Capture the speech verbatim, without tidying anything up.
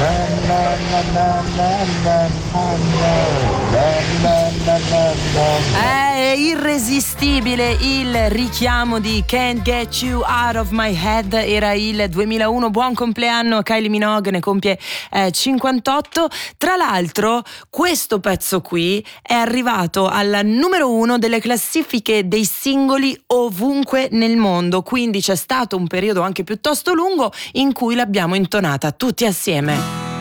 È irresistibile il richiamo di Can't Get You Out of My Head. Era il duemilauno. Buon compleanno a Kylie Minogue, ne compie eh, cinquantotto. Tra l'altro questo pezzo qui è arrivato al numero uno delle classifiche dei singoli ovunque nel mondo, quindi c'è stato un periodo anche piuttosto lungo in cui l'abbiamo intonata tutti assieme.